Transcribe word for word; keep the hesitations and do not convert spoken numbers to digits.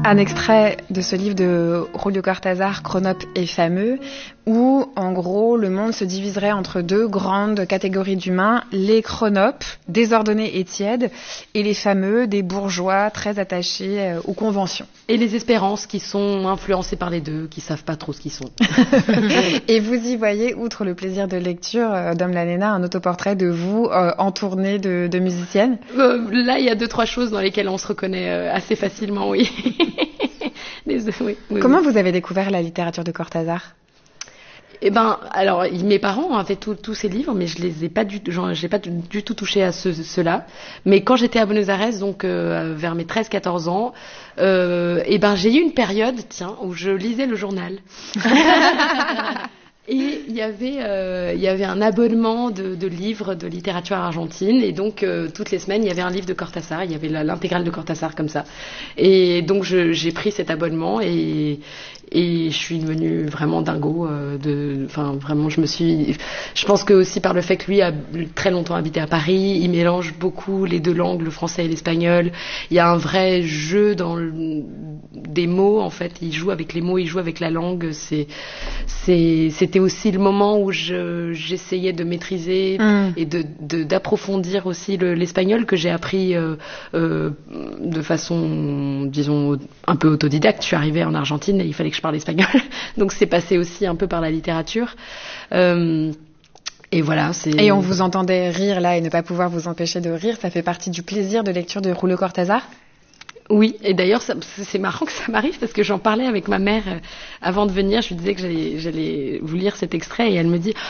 Un extrait de ce livre de Julio Cortázar, Chronope et Fameux, où, en gros, le monde se diviserait entre deux grandes catégories d'humains, les chronopes, désordonnés et tièdes, et les fameux, des bourgeois très attachés euh, aux conventions. Et les espérances qui sont influencées par les deux, qui savent pas trop ce qu'ils sont. Et vous y voyez, outre le plaisir de lecture euh, d'Homme la Nena, un autoportrait de vous euh, en tournée de, de musicienne. Euh, là, il y a deux, trois choses dans lesquelles on se reconnaît euh, assez facilement, oui. les, oui, oui Comment oui. vous avez découvert la littérature de Cortázar ? Eh ben, alors mes parents ont fait tous ces livres, mais je les ai pas du, genre, j'ai pas du, du tout touché à ce, ceux-là. Mais quand j'étais à Buenos Aires, donc euh, vers mes treize quatorze ans, euh, eh ben j'ai eu une période, tiens, où je lisais le journal. Et il y avait, euh, il y avait un abonnement de, de livres de littérature argentine, et donc euh, toutes les semaines il y avait un livre de Cortázar, il y avait la, l'intégrale de Cortázar comme ça. Et donc je, j'ai pris cet abonnement et et je suis devenue vraiment dingo. Euh, de, enfin vraiment, je me suis. Je pense que aussi par le fait que lui a très longtemps habité à Paris, il mélange beaucoup les deux langues, le français et l'espagnol. Il y a un vrai jeu dans le, des mots en fait. Il joue avec les mots, il joue avec la langue. C'est, c'est, c'était aussi le moment où je, j'essayais de maîtriser mmh. et de, de, d'approfondir aussi le, l'espagnol que j'ai appris euh, euh, de façon, disons, un peu autodidacte. Je suis arrivée en Argentine et il fallait que je parle espagnol, donc c'est passé aussi un peu par la littérature. Euh, et voilà. C'est... Et on vous entendait rire là et ne pas pouvoir vous empêcher de rire, ça fait partie du plaisir de lecture de Julio Cortázar ? Oui, et d'ailleurs, ça, c'est marrant que ça m'arrive parce que j'en parlais avec ma mère euh, avant de venir. Je lui disais que j'allais, j'allais vous lire cet extrait et elle me dit